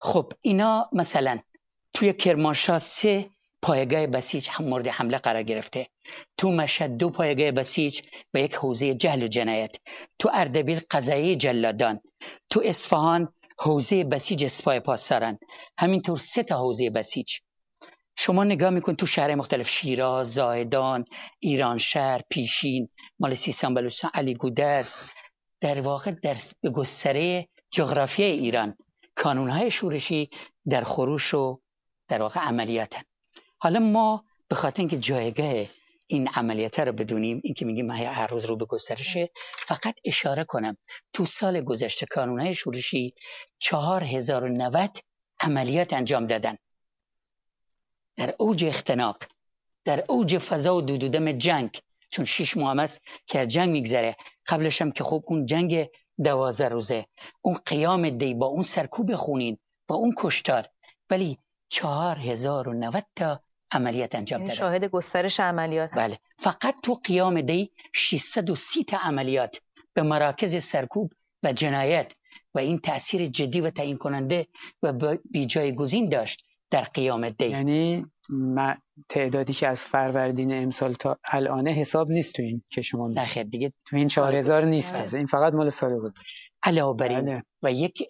خب اینا مثلا توی کرمانشاه 3 پایگاه بسیج مورد حمله قرار گرفته، تو مشهد 2 پایگاه بسیج و 1 حوزه جهل و جنایت، تو اردبیل قضایه جلادان، تو اصفهان حوزه بسیج سپاه پاسداران، همینطور 3 تا حوزه بسیج. شما نگاه میکن تو شهر مختلف، شیراز، زاهدان، ایرانشهر، پیشین، مال سیستان بلوچستان، علی گودرز، در واقع به گستره جغرافیای ایران کانونهای شورشی در خروش و در واقع عملیاتن. حالا ما به خاطر اینکه جایگاه این عملیات رو بدونیم، این که میگیم هر روز رو به گسترشه، فقط اشاره کنم تو سال گذشته کانونهای شورشی 4090 عملیات انجام دادن در اوج اختناق، در اوج فضا و دودم جنگ، چون 6 ماه است که از جنگ میگذره، قبلش هم که خب اون جنگ 12 روزه، اون قیام دی با اون سرکوب خونین و اون کشتار، ولی 4090 تا عملیات انجام دادن. شاهد گسترش عملیات هست. بله، فقط تو قیام دی 630 تا عملیات به مراکز سرکوب و جنایت و این تأثیر جدی و تعیین کننده و بی جایگزین داشت در قیام دی. یعنی تعدادی که از فروردین امسال تا الان حساب نیست تو این که شما نه خیر دیگه تو این 4000 نیست، این فقط مال سال گذشته. علاوه بر این و یک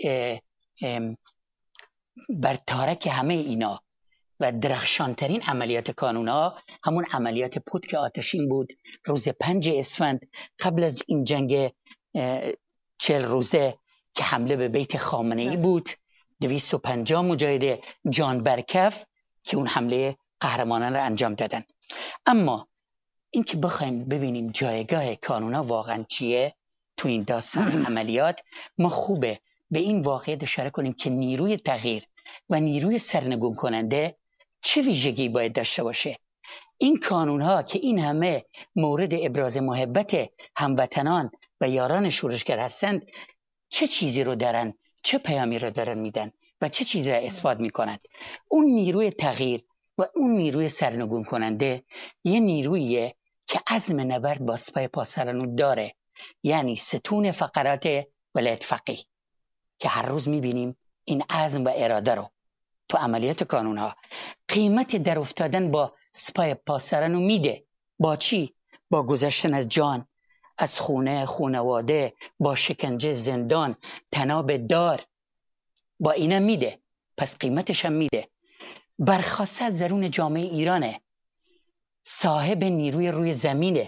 بر تارک همه اینا و درخشانترین عملیات کانونا همون عملیات پتک آتشین بود روز 5 اسفند قبل از این جنگ 40 روزه که حمله به بیت خامنه ای بود. 250 مجاهد جان برکف که اون حمله قهرمانان را انجام دادن. اما این که بخوایم ببینیم جایگاه کانونا واقعا چیه تو این داستان عملیات، ما خوبه به این واقعیت اشاره کنیم که نیروی تغییر و نیروی سرنگون کننده چه ویژگی باید داشته باشه. این کانونها که این همه مورد ابراز محبت هموطنان و یاران شورشگر هستند، چه چیزی رو دارن، چه پیامی رو دارن میدن و چه چیزی رو اثبات میکنند. اون نیروی تغییر و اون نیروی سرنگون کننده یه نیرویه که عزم نبرد با سپاه پاسداران داره، یعنی ستون فقرات ولایت فقیه که هر روز میبینیم این عزم و اراده رو تو عملیات کانونها. قیمت در افتادن با سپاه پاسداران رو میده. با چی؟ با گذشتن از جان، از خونه، خانواده، با شکنجه، زندان، تناب دار، با اینا میده. پس قیمتش هم میده. برخواسته از درون جامعه ایرانه، صاحب نیروی روی زمینه.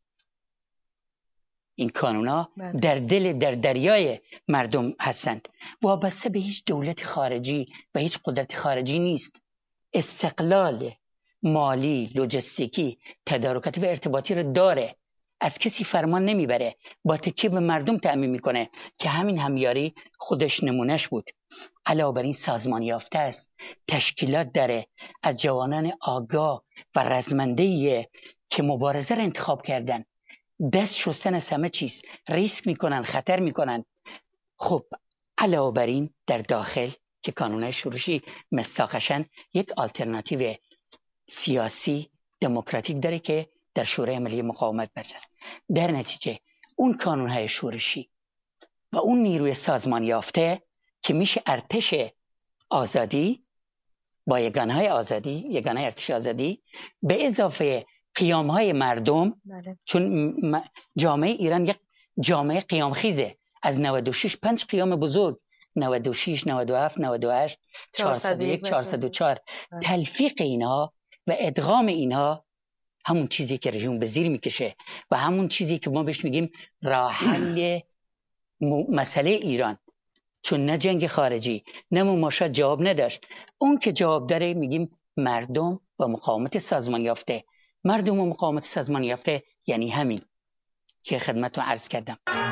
این کانونا در دریای مردم هستند، وابسته به هیچ دولت خارجی و هیچ قدرت خارجی نیست. استقلال مالی، لوجستیکی، تدارکاتی و ارتباطی رو داره، از کسی فرمان نمیبره، با تکیه به مردم تأمین میکنه که همین همیاری خودش نمونش بود. علاوه بر این سازمان یافته است، تشکیلات داره از جوانان آگاه و رزمنده‌ایه که مبارزه رو انتخاب کردن، دست شستن از همه چیز، ریسک میکنن، خطر میکنن. خب علاوه بر این در داخل که کانونهای شورشی مصداقشن یک آلترناتیو سیاسی دموکراتیک داره که در شورای ملی مقاومت برجاست. در نتیجه اون کانونهای شورشی و اون نیروی سازمان یافته که میشه ارتش آزادی با یگانهای آزادی، یگانه ارتش آزادی، به اضافه قیامهای مردم، چون جامعه ایران یک جامعه قیامخیزه. از 96 5 قیام بزرگ، 96 97 98 401 404 تلفیق اینها و ادغام اینها همون چیزی که رژیم به زیر میکشه و همون چیزی که ما بهش میگیم راه حل مسئله ایران. چون نه جنگ خارجی نه مماشات جواب نداشت، اون که جواب داره میگیم مردم و مقاومت سازمان یافته. مردم و مقاومت سازمان یافته یعنی همین که خدمتتون عرض کردم.